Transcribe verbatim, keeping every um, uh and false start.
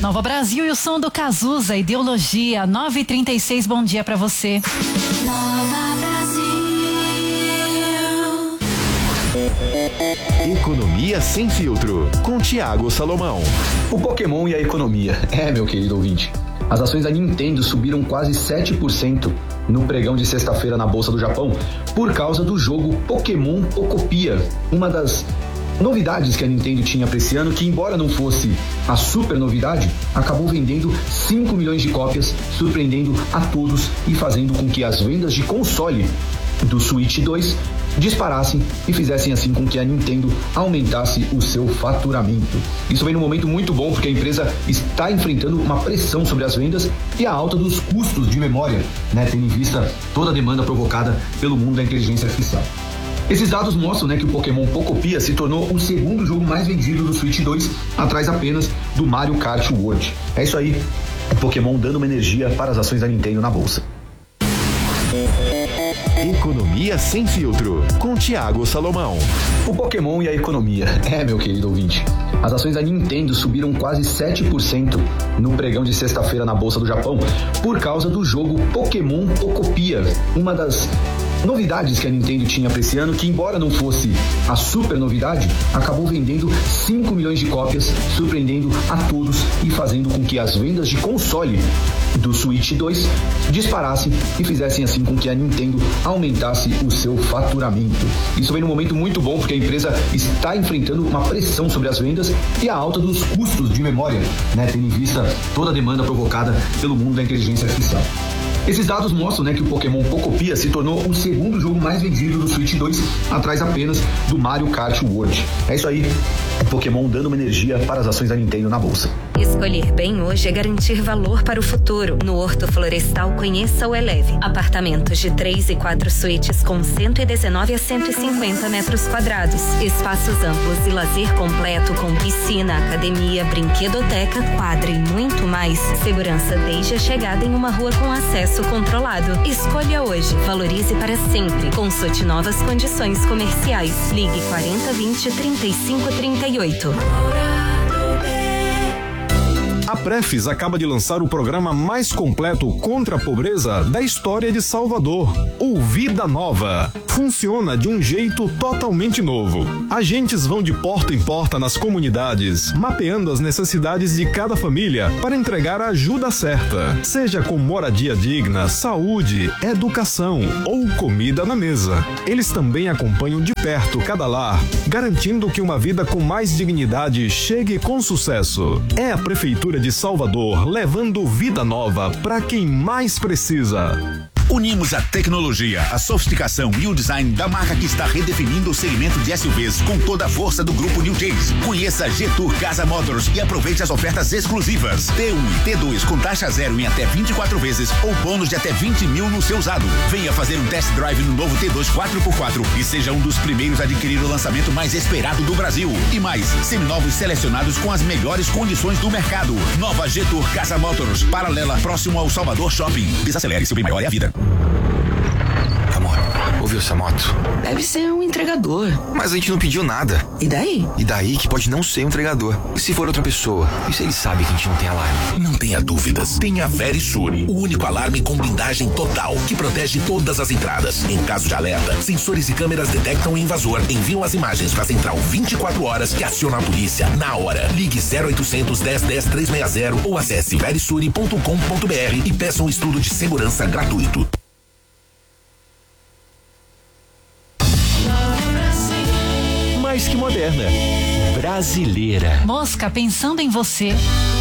Nova Brasil e o som do Cazuza, Ideologia, nove e trinta e seis, bom dia pra você. Nova Brasil. Economia sem filtro, com Thiago Salomão. O Pokémon e a economia. É, meu querido ouvinte. As ações da Nintendo subiram quase sete por cento no pregão de sexta-feira na Bolsa do Japão por causa do jogo Pokémon Pocopia, uma das novidades que a Nintendo tinha para esse ano, que embora não fosse a super novidade, acabou vendendo cinco milhões de cópias, surpreendendo a todos e fazendo com que as vendas de console do Switch dois disparassem e fizessem assim com que a Nintendo aumentasse o seu faturamento. Isso vem num momento muito bom porque a empresa está enfrentando uma pressão sobre as vendas e a alta dos custos de memória, né, tendo em vista toda a demanda provocada pelo mundo da inteligência artificial. Esses dados mostram, né, que o Pokémon Pocopia se tornou o segundo jogo mais vendido do Switch dois, atrás apenas do Mario Kart World. É isso aí, o Pokémon dando uma energia para as ações da Nintendo na bolsa. Economia sem filtro, com Thiago Salomão. O Pokémon e a economia. É, meu querido ouvinte. As ações da Nintendo subiram quase sete por cento no pregão de sexta-feira na Bolsa do Japão por causa do jogo Pokémon Pocopia, uma das novidades que a Nintendo tinha para esse ano, que embora não fosse a super novidade, acabou vendendo cinco milhões de cópias, surpreendendo a todos e fazendo com que as vendas de console do Switch dois disparassem e fizessem assim com que a Nintendo aumentasse o seu faturamento. Isso vem num momento muito bom porque a empresa está enfrentando uma pressão sobre as vendas e a alta dos custos de memória, né, tendo em vista toda a demanda provocada pelo mundo da inteligência artificial. Esses dados mostram, né, que o Pokémon Pocopia se tornou o segundo jogo mais vendido do Switch dois, atrás apenas do Mario Kart World. É isso aí, o Pokémon dando uma energia para as ações da Nintendo na bolsa. Escolher bem hoje é garantir valor para o futuro. No Horto Florestal, conheça o Eleve. Apartamentos de três e quatro suítes com cento e dezenove a cento e cinquenta metros quadrados. Espaços amplos e lazer completo com piscina, academia, brinquedoteca, quadra e muito mais. Segurança desde a chegada em uma rua com acesso controlado. Escolha hoje. Valorize para sempre. Consulte novas condições comerciais. Ligue quarenta, vinte, trinta e cinco, trinta e oito. A Prefis acaba de lançar o programa mais completo contra a pobreza da história de Salvador, o Vida Nova. Funciona de um jeito totalmente novo. Agentes vão de porta em porta nas comunidades, mapeando as necessidades de cada família para entregar a ajuda certa, seja com moradia digna, saúde, educação ou comida na mesa. Eles também acompanham de perto cada lar, garantindo que uma vida com mais dignidade chegue com sucesso. É a Prefeitura de Salvador levando vida nova para quem mais precisa. Unimos a tecnologia, a sofisticação e o design da marca que está redefinindo o segmento de S U Vs com toda a força do grupo New Chase. Conheça a G-Tour Casa Motors e aproveite as ofertas exclusivas. T um e T dois com taxa zero em até vinte e quatro vezes ou bônus de até vinte mil no seu usado. Venha fazer um test drive no novo T dois quatro por quatro e seja um dos primeiros a adquirir o lançamento mais esperado do Brasil. E mais, seminovos selecionados com as melhores condições do mercado. Nova G-Tour Casa Motors, paralela próximo ao Salvador Shopping. Desacelere, seu bem maior é a vida. Amor, ouviu essa moto? Deve ser um entregador. Mas a gente não pediu nada. E daí? E daí que pode não ser um entregador. E se for outra pessoa? E se ele sabe que a gente não tem alarme? Não tenha dúvidas. Tenha a Verisure, o único alarme com blindagem total, que protege todas as entradas. Em caso de alerta, sensores e câmeras detectam o invasor, enviam as imagens para a central vinte e quatro horas e aciona a polícia na hora. Ligue zero oitocentos, dez, dez, trezentos e sessenta ou acesse verisure ponto com ponto br e peça um estudo de segurança gratuito. Mais que moderna, brasileira. Mosca pensando em você.